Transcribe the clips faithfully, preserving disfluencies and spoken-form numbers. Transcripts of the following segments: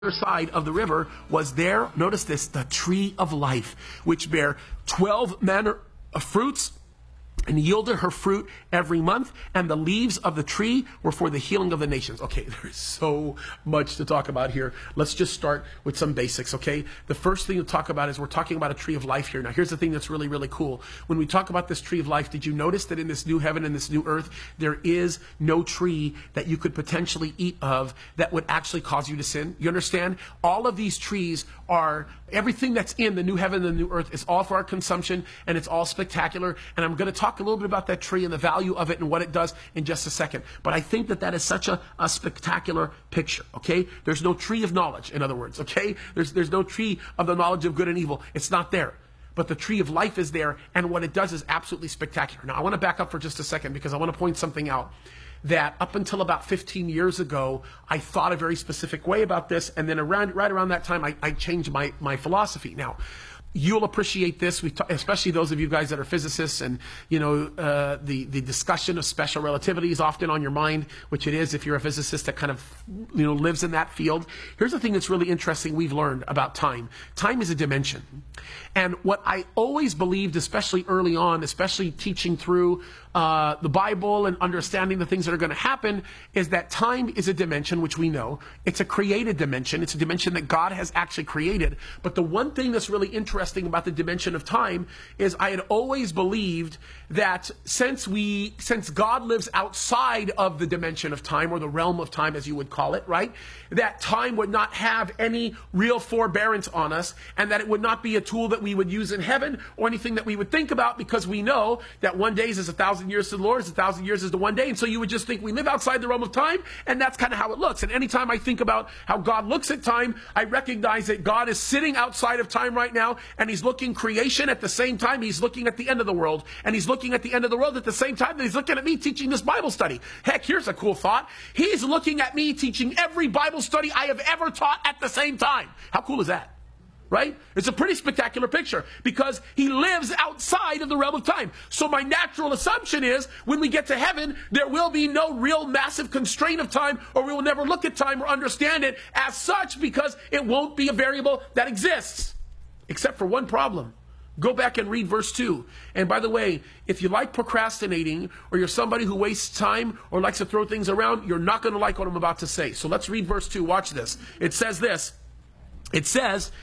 other side of the river was there, notice this, the tree of life, which bare twelve manner of fruits, and yielded her fruit every month, and the leaves of the tree were for the healing of the nations. Okay, there's so much to talk about here. Let's just start with some basics, okay? The first thing to talk about is we're talking about a tree of life here. Now, here's the thing that's really, really cool. When we talk about this tree of life, did you notice that in this new heaven and this new earth, there is no tree that you could potentially eat of that would actually cause you to sin? You understand? All of these trees are, everything that's in the new heaven and the new earth is all for our consumption, and it's all spectacular. And I'm going to talk a little bit about that tree and the value of it and what it does in just a second. But I think that that is such a, a spectacular picture, okay? There's no tree of knowledge, in other words, okay? There's, there's no tree of the knowledge of good and evil. It's not there. But the tree of life is there, and what it does is absolutely spectacular. Now, I want to back up for just a second because I want to point something out. That up until about fifteen years ago, I thought a very specific way about this, and then around right around that time, I, I changed my, my philosophy. Now, you'll appreciate this, we t- especially those of you guys that are physicists, and you know uh, the the discussion of special relativity is often on your mind, which it is if you're a physicist that kind of you know lives in that field. Here's the thing that's really interesting we've learned about time. Time is a dimension, and what I always believed, especially early on, especially teaching through uh, the Bible and understanding the things that are going to happen, is that time is a dimension, which we know. It's a created dimension. It's a dimension that God has actually created. But the one thing that's really interesting about the dimension of time is I had always believed that since we, since God lives outside of the dimension of time, or the realm of time as you would call it, right? That time would not have any real forbearance on us, and that it would not be a tool that we would use in heaven or anything that we would think about, because we know that one day is as a thousand years to the Lord, as a thousand years is to one day. And so you would just think we live outside the realm of time, and that's kind of how it looks. And anytime I think about how God looks at time, I recognize that God is sitting outside of time right now, and he's looking creation at the same time he's looking at the end of the world, and he's looking at the end of the world at the same time that he's looking at me teaching this Bible study. Heck, here's a cool thought. He's looking at me teaching every Bible study I have ever taught at the same time. How cool is that? Right? It's a pretty spectacular picture because he lives outside of the realm of time. So my natural assumption is when we get to heaven, there will be no real massive constraint of time, or we will never look at time or understand it as such, because it won't be a variable that exists. Except for one problem. Go back and read verse two. And by the way, if you like procrastinating, or you're somebody who wastes time or likes to throw things around, you're not going to like what I'm about to say. So let's read verse two. Watch this. It says this. It says,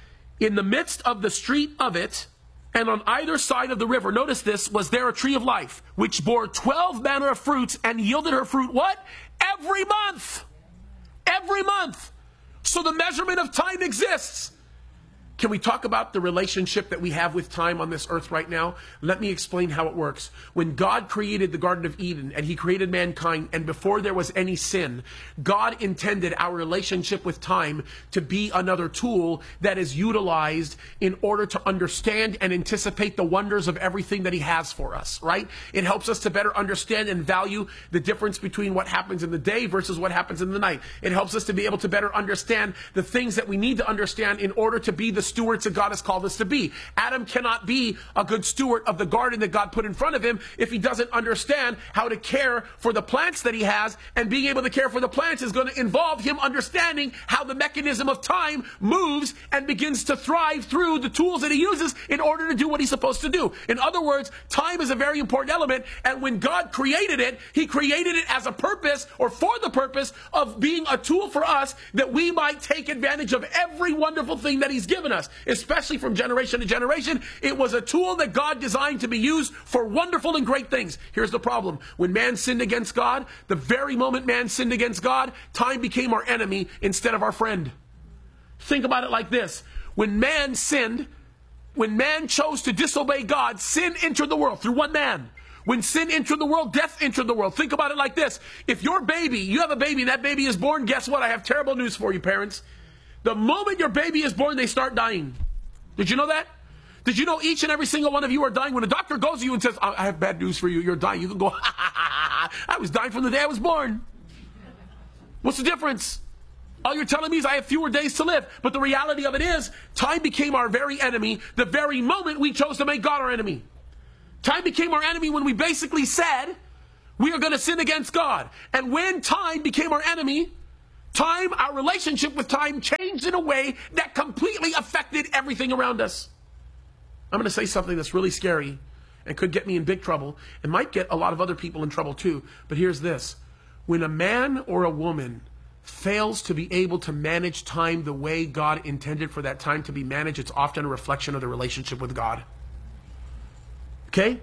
in the midst of the street of it, and on either side of the river, notice this, was there a tree of life, which bore twelve manner of fruits, and yielded her fruit, what? Every month. Every month. So the measurement of time exists. Can we talk about the relationship that we have with time on this earth right now? Let me explain how it works. When God created the Garden of Eden and he created mankind, and before there was any sin, God intended our relationship with time to be another tool that is utilized in order to understand and anticipate the wonders of everything that he has for us, right? It helps us to better understand and value the difference between what happens in the day versus what happens in the night. It helps us to be able to better understand the things that we need to understand in order to be the stewards that God has called us to be. Adam cannot be a good steward of the garden that God put in front of him if he doesn't understand how to care for the plants that he has, and being able to care for the plants is going to involve him understanding how the mechanism of time moves and begins to thrive through the tools that he uses in order to do what he's supposed to do. In other words, time is a very important element, and when God created it, he created it as a purpose, or for the purpose of being a tool for us that we might take advantage of every wonderful thing that he's given us. Us, especially from generation to generation. It was a tool that God designed to be used for wonderful and great things. Here's the problem. When man sinned against God, the very moment man sinned against God, time became our enemy instead of our friend. Think about it like this. When man sinned, when man chose to disobey God, sin entered the world through one man. When sin entered the world, death entered the world. Think about it like this. If your baby, you have a baby and that baby is born, guess what? I have terrible news for you, parents. The moment your baby is born, they start dying. Did you know that? Did you know each and every single one of you are dying? When a doctor goes to you and says, I have bad news for you, you're dying, you can go, ha, ha, ha, ha, I was dying from the day I was born. What's the difference? All you're telling me is I have fewer days to live. But the reality of it is, time became our very enemy the very moment we chose to make God our enemy. Time became our enemy when we basically said, we are going to sin against God. And when time became our enemy, Time, our relationship with time changed in a way that completely affected everything around us. I'm going to say something that's really scary and could get me in big trouble and might get a lot of other people in trouble too. But here's this. When a man or a woman fails to be able to manage time the way God intended for that time to be managed, it's often a reflection of the relationship with God. Okay?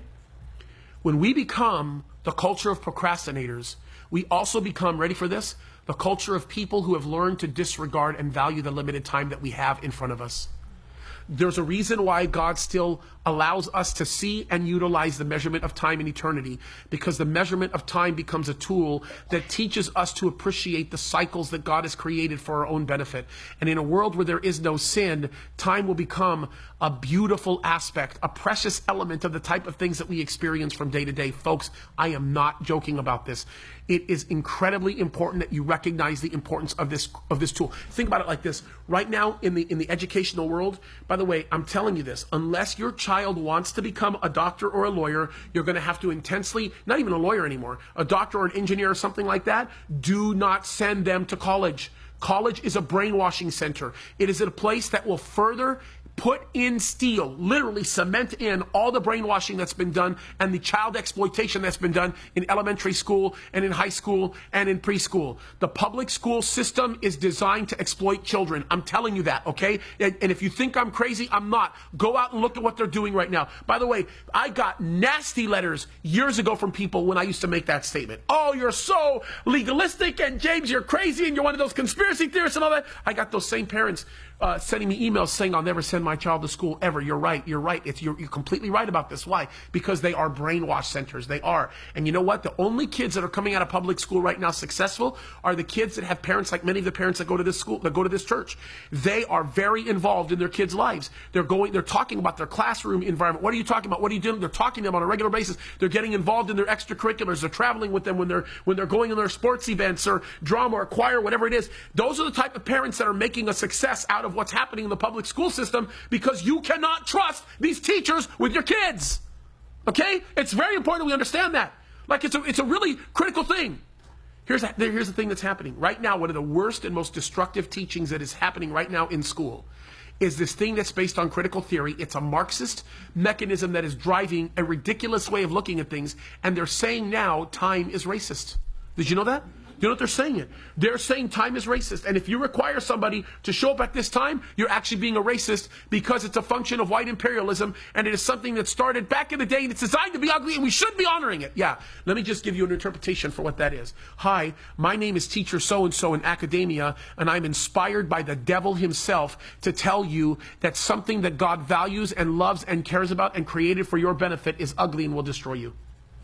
When we become the culture of procrastinators, we also become, ready for this, the culture of people who have learned to disregard and value the limited time that we have in front of us. There's a reason why God still allows us to see and utilize the measurement of time in eternity, because the measurement of time becomes a tool that teaches us to appreciate the cycles that God has created for our own benefit. And in a world where there is no sin, time will become a beautiful aspect, a precious element of the type of things that we experience from day to day. Folks, I am not joking about this. It is incredibly important that you recognize the importance of this of this tool. Think about it like this. Right now in the in the educational world, by the way, I'm telling you this, unless your child wants to become a doctor or a lawyer, you're going to have to intensely, not even a lawyer anymore, a doctor or an engineer or something like that, do not send them to college. College is a brainwashing center. It is a place that will further put in steel, literally cement in all the brainwashing that's been done and the child exploitation that's been done in elementary school and in high school and in preschool. The public school system is designed to exploit children. I'm telling you that, okay? And, and if you think I'm crazy, I'm not. Go out and look at what they're doing right now. By the way, I got nasty letters years ago from people when I used to make that statement. Oh, you're so legalistic, and James, you're crazy, and you're one of those conspiracy theorists and all that. I got those same parents Uh, sending me emails saying, I'll never send my child to school ever. You're right. You're right. It's, you're, you're completely right about this. Why? Because they are brainwash centers. They are. And you know what? The only kids that are coming out of public school right now successful are the kids that have parents like many of the parents that go to this school, that go to this church. They are very involved in their kids' lives. They're going, they're talking about their classroom environment. What are you talking about? What are you doing? They're talking to them on a regular basis. They're getting involved in their extracurriculars. They're traveling with them when they're, when they're going in their sports events or drama or choir, whatever it is. Those are the type of parents that are making a success out of what's happening in the public school system, because you cannot trust these teachers with your kids. Okay? It's very important we understand that. Like, it's a, it's a really critical thing. Here's, a, here's the thing that's happening. Right now, one of the worst and most destructive teachings that is happening right now in school is this thing that's based on critical theory. It's a Marxist mechanism that is driving a ridiculous way of looking at things, and they're saying now time is racist. Did you know that? You know what they're saying? It. They're saying time is racist. And if you require somebody to show up at this time, you're actually being a racist, because it's a function of white imperialism, and it is something that started back in the day, and it's designed to be ugly, and we should be honoring it. Yeah, let me just give you an interpretation for what that is. Hi, my name is teacher so-and-so in academia, and I'm inspired by the devil himself to tell you that something that God values and loves and cares about and created for your benefit is ugly and will destroy you.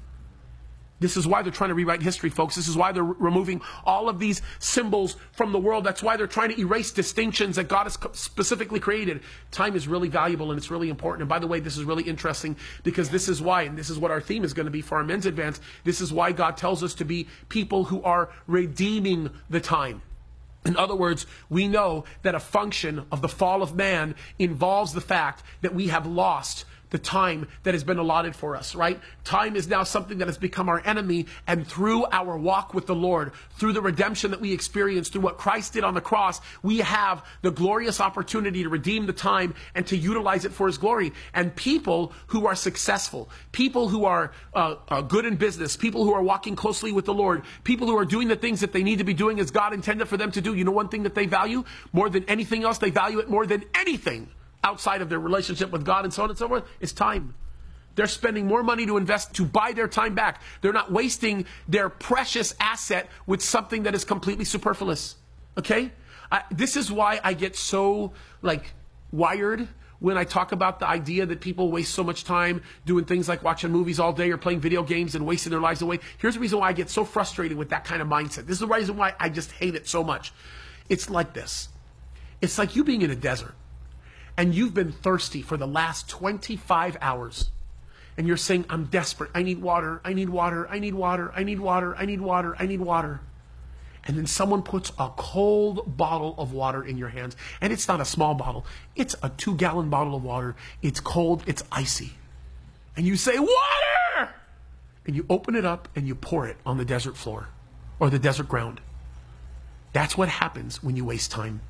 This is why they're trying to rewrite history, folks. This is why they're removing all of these symbols from the world. That's why they're trying to erase distinctions that God has specifically created. Time is really valuable, and it's really important. And by the way, this is really interesting, because this is why, and this is what our theme is going to be for our men's advance, this is why God tells us to be people who are redeeming the time. In other words, we know that a function of the fall of man involves the fact that we have lost the time that has been allotted for us, right? Time is now something that has become our enemy, and through our walk with the Lord, through the redemption that we experience, through what Christ did on the cross, we have the glorious opportunity to redeem the time and to utilize it for His glory. And people who are successful, people who are uh, uh, good in business, people who are walking closely with the Lord, people who are doing the things that they need to be doing as God intended for them to do, you know one thing that they value more than anything else? They value it more than anything outside of their relationship with God and so on and so forth, is time. They're spending more money to invest, to buy their time back. They're not wasting their precious asset with something that is completely superfluous. Okay? I, this is why I get so, like, wired when I talk about the idea that people waste so much time doing things like watching movies all day or playing video games and wasting their lives away. Here's the reason why I get so frustrated with that kind of mindset. This is the reason why I just hate it so much. It's like this. It's like you being in a desert, and you've been thirsty for the last twenty-five hours. And you're saying, I'm desperate. I need water. I need water. I need water. I need water. I need water. I need water. And then someone puts a cold bottle of water in your hands. And it's not a small bottle. It's a two-gallon bottle of water. It's cold. It's icy. And you say, water! And you open it up and you pour it on the desert floor or the desert ground. That's what happens when you waste time.